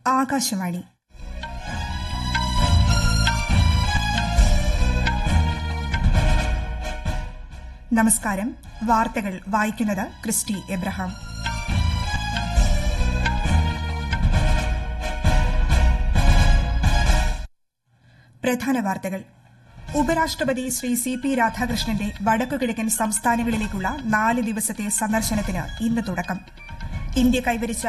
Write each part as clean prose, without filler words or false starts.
ആകാശവാണി. നമസ്കാരം. വാർത്തകൾ വായിക്കുന്നത് ക്രിസ്റ്റി എബ്രഹാം. പ്രധാന വാർത്തകൾ. ഉപരാഷ്ട്രപതി ശ്രീ CP രാധാകൃഷ്ണന്റെ വടക്കുകിഴക്കൻ സംസ്ഥാനങ്ങളിലേക്കുള്ള 4 ദിവസത്തെ സന്ദർശനത്തിന് ഇന്ന് തുടക്കം. ഇന്ത്യ കൈവരിച്ച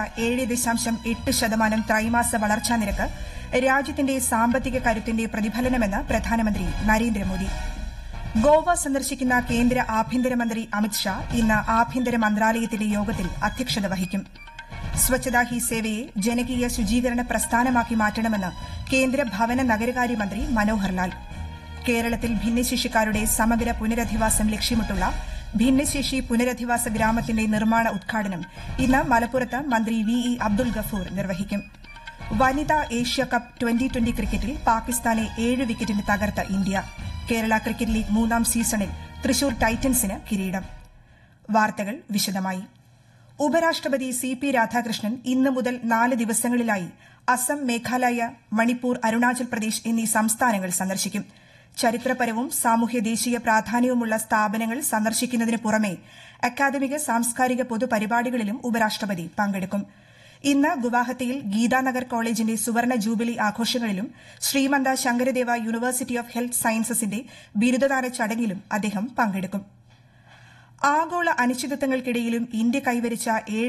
7.8% ത്രൈമാസ വളർച്ചാ നിരക്ക് രാജ്യത്തിന്റെ സാമ്പത്തിക കരുത്തിന്റെ പ്രതിഫലനമെന്ന് പ്രധാനമന്ത്രി നരേന്ദ്രമോദി. ഗോവ സന്ദർശിക്കുന്ന കേന്ദ്ര ആഭ്യന്തരമന്ത്രി അമിത്ഷാ ഇന്ന് ആഭ്യന്തര മന്ത്രാലയത്തിന്റെ യോഗത്തിൽ അധ്യക്ഷത വഹിക്കും. സ്വച്ഛതാ ഹി സേവയെ ജനകീയ ശുചീകരണ പ്രസ്ഥാനമാക്കി മാറ്റണമെന്ന് കേന്ദ്ര ഭവന നഗരകാര്യമന്ത്രി മനോഹർ ലാൽ. കേരളത്തിൽ ഭിന്നശേഷിക്കാരുടെ സമഗ്ര പുനരധിവാസം ലക്ഷ്യമിട്ടുള്ള ഭിന്നശേഷി പുനരധിവാസ ഗ്രാമത്തിന്റെ നിർമ്മാണ ഉദ്ഘാടനം ഇന്ന് മലപ്പുറത്ത് മന്ത്രി VE അബ്ദുൾ ഗഫൂർ നിർവഹിക്കും. വനിതാ ഏഷ്യ കപ്പ് 2020 ക്രിക്കറ്റിൽ പാകിസ്ഥാനെ 7 വിക്കറ്റിന് തകർത്ത ഇന്ത്യ. കേരള ക്രിക്കറ്റ് ലീഗ് 3ാം സീസണിൽ തൃശൂർ ടൈറ്റൻസിന് കിരീടം. വാർത്തകൾ വിശദമായി. ഉപരാഷ്ട്രപതി CP രാധാകൃഷ്ണൻ ഇന്ന് മുതൽ 4 ദിവസങ്ങളിലായി അസം, മേഘാലയ, മണിപ്പൂർ, അരുണാചൽ പ്രദേശ് എന്നീ സംസ്ഥാനങ്ങൾ സന്ദർശിക്കും. ചരിത്രപരവും സാമൂഹ്യ ദേശീയ പ്രാധാന്യവുമുള്ള സ്ഥാപനങ്ങൾ സന്ദർശിക്കുന്നതിന് പുറമെ അക്കാദമിക, സാംസ്കാരിക പൊതുപരിപാടികളിലും ഉപരാഷ്ട്രപതി പങ്കെടുക്കും. ഇന്ന് ഗുവാഹത്തിയിൽ ഗീതാനഗർ കോളേജിന്റെ സുവർണ jubilee ആഘോഷങ്ങളിലും Srimanta Sankaradeva university of health സയൻസസിന്റെ ബിരുദദാന ചടങ്ങിലും അദ്ദേഹം പങ്കെടുക്കും. ആഗോള അനിശ്ചിതത്വങ്ങൾക്കിടയിലും ഇന്ത്യ കൈവരിച്ച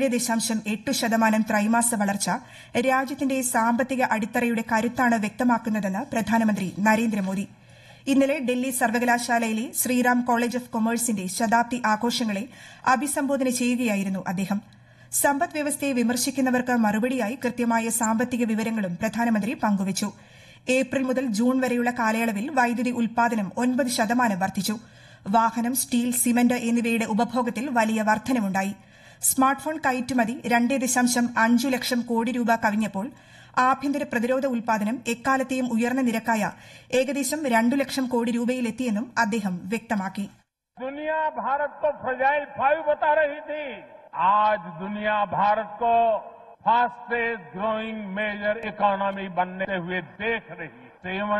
7.8% ത്രൈമാസ വളർച്ച രാജ്യത്തിന്റെ സാമ്പത്തിക അടിത്തറയുടെ കരുത്താണ് വ്യക്തമാക്കുന്നതെന്ന് പ്രധാനമന്ത്രി നരേന്ദ്രമോദി. ഇന്നലെ ഡൽഹി സർവകലാശാലയിലെ ശ്രീറാം കോളേജ് ഓഫ് കൊമേഴ്സിന്റെ ശതാബ്ദി ആഘോഷങ്ങളെ അഭിസംബോധന ചെയ്യുകയായിരുന്നു അദ്ദേഹം. സമ്പദ് വ്യവസ്ഥയെ വിമർശിക്കുന്നവർക്ക് മറുപടിയായി കൃത്യമായ സാമ്പത്തിക വിവരങ്ങളും പ്രധാനമന്ത്രി പങ്കുവച്ചു. ഏപ്രിൽ മുതൽ ജൂൺ വരെയുള്ള കാലയളവിൽ വൈദ്യുതി ഉൽപാദനം 9% വർദ്ധിച്ചു. വാഹനം, സ്റ്റീൽ, സിമന്റ് എന്നിവയുടെ ഉപഭോഗത്തിൽ വലിയ വർധനവുണ്ടായി. സ്മാർട്ട്ഫോൺ കയറ്റുമതി 2.5 ലക്ഷം കോടി രൂപ കവിഞ്ഞപ്പോൾ ആഭ്യന്തര പ്രതിരോധ ഉൽപാദനം എക്കാലത്തെയും ഉയർന്ന നിരക്കായ ഏകദേശം 2 ലക്ഷം കോടി രൂപയിലെത്തിയെന്നും അദ്ദേഹം വ്യക്തമാക്കി. दुनिया भारत को फ्रजाइल 5 बता रही थी. आज दुनिया भारत को फास्टेस्ट ग्रोइंग मेजर इकोनॉमी बनते हुए देख रही है.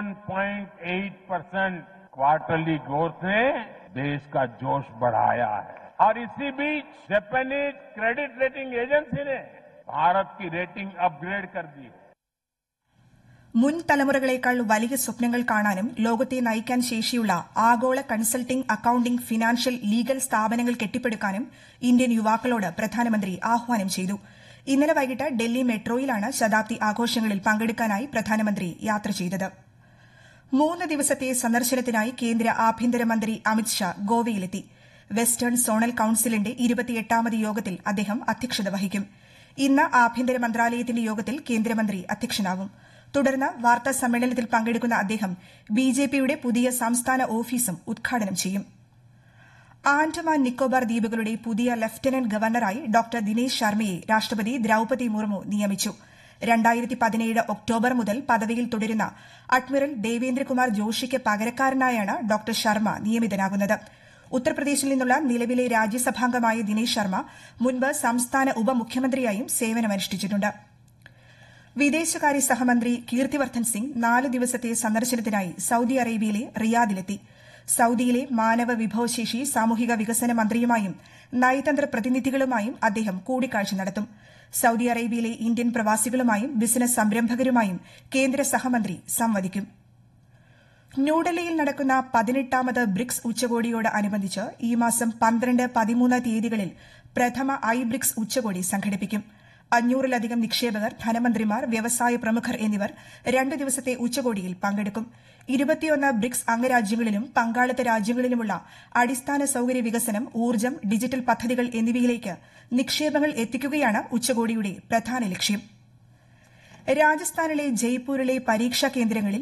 7.8% क्वार्टरली ग्रोथ ने देश का जोश बढ़ाया है. और इसी बीच जापानीज क्रेडिट रेटिंग एजेंसी ने भारत की रेटिंग अपग्रेड कर दी है. മുൻ തലമുറകളേക്കാൾ വലിയ സ്വപ്നങ്ങൾ കാണാനും ലോകത്തെ നയിക്കാൻ ശേഷിയുള്ള ആഗോള കൺസൾട്ടിംഗ്, അക്കൌണ്ടിംഗ്, ഫിനാൻഷ്യൽ, ലീഗൽ സ്ഥാപനങ്ങൾ കെട്ടിപ്പടുക്കാനും ഇന്ത്യൻ യുവാക്കളോട് പ്രധാനമന്ത്രി ആഹ്വാനം ചെയ്തു. ഇന്നലെ വൈകിട്ട് ഡൽഹി മെട്രോയിലാണ് ശതാബ്ദി ആഘോഷങ്ങളിൽ പങ്കെടുക്കാനായി പ്രധാനമന്ത്രി യാത്ര ചെയ്തത്. 3 ദിവസത്തെ സന്ദർശനത്തിനായി കേന്ദ്ര ആഭ്യന്തരമന്ത്രി അമിത്ഷാ ഗോവയിലെത്തി. വെസ്റ്റേൺ സോണൽ കൌൺസിലിന്റെ 28ാമത് യോഗത്തിൽ അദ്ദേഹം അധ്യക്ഷത വഹിക്കും. ഇന്ന് ആഭ്യന്തര മന്ത്രാലയത്തിന്റെ യോഗത്തിൽ കേന്ദ്രമന്ത്രി അധ്യക്ഷനാവും. തുടർന്ന് വാർത്താ സമ്മേളനത്തിൽ പങ്കെടുക്കുന്ന അദ്ദേഹം BJPയുടെ പുതിയ സംസ്ഥാന ഓഫീസും ഉദ്ഘാടനം ചെയ്യും. ആൻഡമാൻ നിക്കോബാർ ദ്വീപുകളുടെ പുതിയ ലഫ്റ്റനന്റ് ഗവർണറായി ഡോക്ടർ ദിനേശ് ശർമ്മയെ രാഷ്ട്രപതി ദ്രൌപതി മുർമു നിയമിച്ചു. 2017 ഒക്ടോബർ മുതൽ പദവിയിൽ തുടരുന്ന അഡ്മിറൽ ദേവേന്ദ്രകുമാർ ജോഷിക്ക് പകരക്കാരനായാണ് ഡോക്ടർ ശർമ്മ നിയമിതനാകുന്നത്. ഉത്തർപ്രദേശിൽ നിന്നുള്ള നിലവിലെ രാജ്യസഭാംഗമായ ദിനേശ് ശർമ്മ മുൻപ് സംസ്ഥാന ഉപമുഖ്യമന്ത്രിയായും സേവനമനുഷ്ഠിച്ചിട്ടുണ്ട്. വിദേശകാര്യ സഹമന്ത്രി കീർത്തിവർദ്ധൻ സിംഗ് 4 ദിവസത്തെ സന്ദർശനത്തിനായി സൌദി അറേബ്യയിലെ റിയാദിലെത്തി. സൌദിയിലെ മാനവ വിഭവശേഷി, സാമൂഹിക വികസന മന്ത്രിയുമായും നയതന്ത്ര പ്രതിനിധികളുമായും അദ്ദേഹം കൂടിക്കാഴ്ച നടത്തും. സൌദി അറേബ്യയിലെ ഇന്ത്യൻ പ്രവാസികളുമായും ബിസിനസ് സംരംഭകരുമായും കേന്ദ്ര സഹമന്ത്രി സംവദിക്കും. ന്യൂഡൽഹിയിൽ നടക്കുന്ന 18ാമത് ബ്രിക്സ് ഉച്ചകോടിയോടനുബന്ധിച്ച് ഈ മാസം 12, 13 തീയതികളിൽ പ്രഥമ ബ്രിക്സ് ഉച്ചകോടി സംഘടിപ്പിക്കും. 500-ലധികം നിക്ഷേപകർ, ധനമന്ത്രിമാർ, വ്യവസായ പ്രമുഖർ എന്നിവർ 2 ദിവസത്തെ ഉച്ചകോടിയിൽ പങ്കെടുക്കും. 21 ബ്രിക്സ് അംഗരാജ്യങ്ങളിലും പങ്കാളിത്ത രാജ്യങ്ങളിലുമുള്ള അടിസ്ഥാന സൌകര്യ വികസനം, ഊർജ്ജം, ഡിജിറ്റൽ പദ്ധതികൾ എന്നിവയിലേക്ക് നിക്ഷേപങ്ങൾ എത്തിക്കുകയാണ് ഉച്ചകോടിയുടെ പ്രധാന ലക്ഷ്യം. രാജസ്ഥാനിലെ ജയ്പൂരിലെ പരീക്ഷാ കേന്ദ്രങ്ങളിൽ